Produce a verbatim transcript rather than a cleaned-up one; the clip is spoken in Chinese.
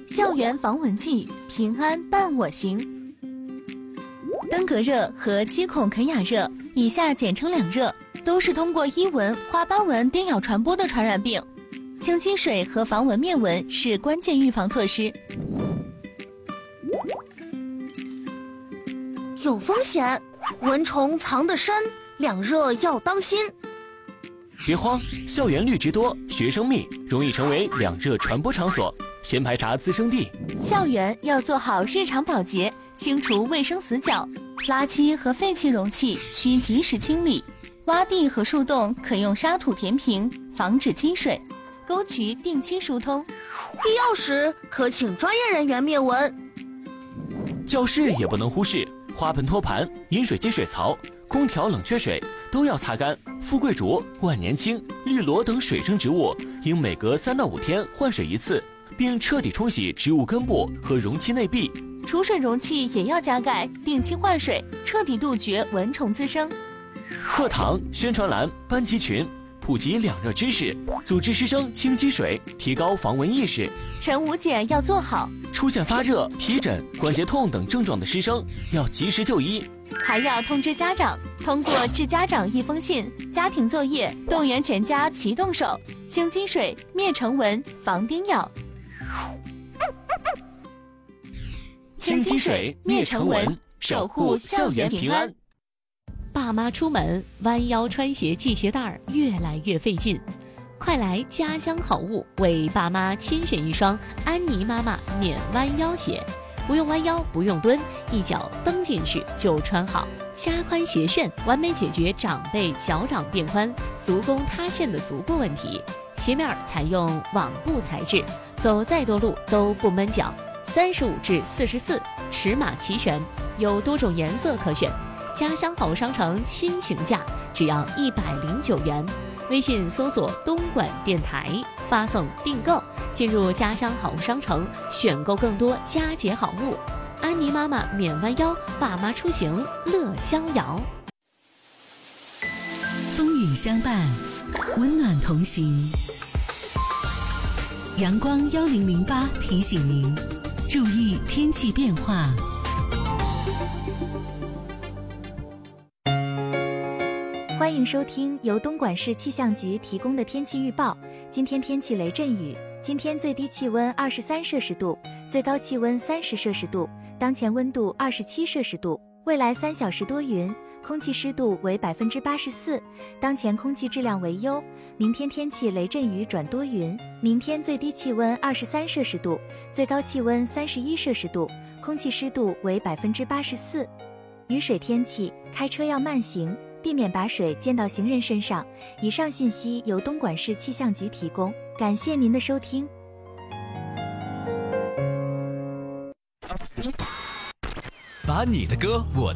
校园防蚊剂，平安伴我行。登革热和鸡孔肯雅热，以下简称两热，都是通过伊蚊、花斑蚊叮咬传播的传染病。清积水和防蚊灭蚊是关键预防措施。 有风险，蚊虫藏得深，两热要当心。 别慌，校园绿植多，学生密，容易成为两热传播场所，先排查滋生地。 校园要做好日常保洁，清除卫生死角，垃圾和废弃容器需及时清理，洼地和树洞可用沙土填平，防止积水，沟渠定期疏通， 必要时可请专业人员灭蚊。 教室也不能忽视，花盆托盘、饮水机水槽、空调冷却水都要擦干。富贵竹、万年青、绿萝等水生植物应每隔三到五天换水一次，并彻底冲洗植物根部和容器内壁。 储水容器也要加盖，定期换水，彻底杜绝蚊虫滋生。 课堂、宣传栏、班级群普及两热知识，组织师生清积水，提高防蚊意识。 晨午检要做好， 出现发热、皮疹、关节痛等症状的师生要及时就医， 还要通知家长，通过致家长一封信、家庭作业，动员全家齐动手，清积水、灭尘蚊、防叮咬。 清积水、灭尘蚊，守护校园平安。 爸妈出门弯腰穿鞋系鞋带儿越来越费劲，快来家乡好物为爸妈亲选一双安妮妈妈免弯腰鞋，不用弯腰，不用蹲，一脚蹬进去就穿好。虾宽鞋楦，完美解决长辈脚掌变宽、足弓塌陷的足部问题。鞋面采用网布材质，走再多路都不闷脚。三十五至四十四，尺码齐全，有多种颜色可选。家乡好商城亲情价只要一百零九元，微信搜索东莞电台，发送订购，进入家乡好商城，选购更多佳节好物。安妮妈妈免弯腰，爸妈出行乐逍遥。 风雨相伴，温暖同行。阳光幺零零八提醒您，注意天气变化。 欢迎收听由东莞市气象局提供的天气预报。今天天气雷阵雨，今天最低气温二十三摄氏度，最高气温三十摄氏度，当前温度二十七摄氏度。未来三小时多云，空气湿度为百分之八十四，当前空气质量为优。明天天气雷阵雨转多云，明天最低气温二十三摄氏度，最高气温三十一摄氏度，空气湿度为百分之八十四。雨水天气，开车要慢行，避免把水溅到行人身上。以上信息由东莞市气象局提供，感谢您的收听。 把你的歌，我